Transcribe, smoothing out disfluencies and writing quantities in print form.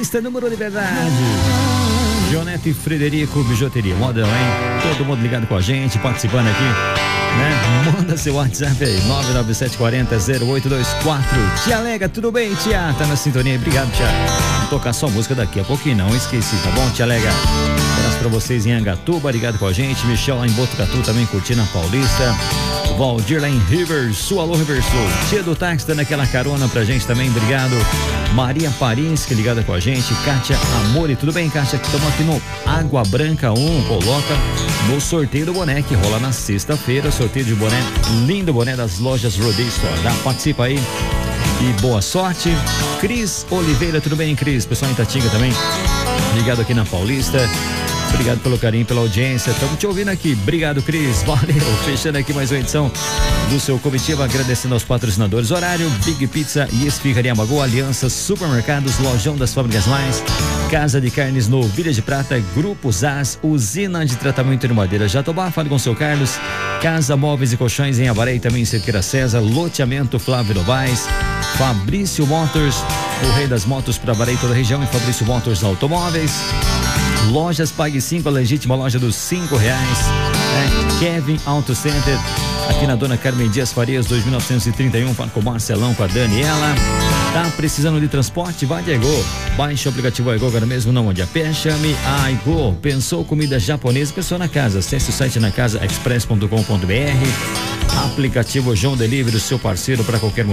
Paulista, número Liberdade. Jonete e Frederico, bijuteria, modão, hein? Todo mundo ligado com a gente, participando aqui, né? Manda seu WhatsApp aí, 997400824. Tia Lega, tudo bem, tia? Tá na sintonia, obrigado, tia. Vou tocar só música daqui a pouquinho, não esqueci, tá bom, tia Lega? Abraço pra vocês em Angatuba, ligado com a gente. Michel lá em Botucatu também curtindo a Paulista. Valdir lá em Riversul, alô Riversul. Tia do táxi dando aquela carona pra gente também, obrigado. Maria Parinski ligada com a gente. Kátia Amore, tudo bem, Kátia? Estamos aqui no Água Branca 1, coloca no sorteio do boné que rola na sexta-feira. Sorteio de boné, lindo boné das lojas Rodeio Store, tá? Participa aí e boa sorte. Cris Oliveira, tudo bem, Cris? Pessoal em Itatinga também, ligado aqui na Paulista. Obrigado pelo carinho, pela audiência. Estamos te ouvindo aqui. Obrigado, Cris. Valeu. Fechando aqui mais uma edição do seu Comitiva. Agradecendo aos patrocinadores. Horário, Big Pizza e Esfirraria Magoa, Aliança, Supermercados, Lojão das Fábricas Mais, Casa de Carnes Novilha de Prata, Grupo Zaz, Usina de Tratamento de Madeira Jatobá. Fale com o seu Carlos. Casa Móveis e Colchões em Avaré e também em Cerqueira César. Loteamento Flávio Novaes. Fabrício Motors, o rei das motos para Avaré e toda a região. E Fabrício Motors Automóveis. Lojas Pague 5, a legítima loja dos R$5, Kevin Auto Center, aqui na Dona Carmen Dias Farias, 2931, fala com o Marcelão, com a Daniela. Tá precisando de transporte? Vai de Aigo. Baixe o aplicativo Aigo agora mesmo, não ande a pé, chame a Aigo. Pensou comida japonesa? Pensou na casa. Acesse o site nacasaexpress.com.br. Aplicativo João Delivery, o seu parceiro para qualquer momento.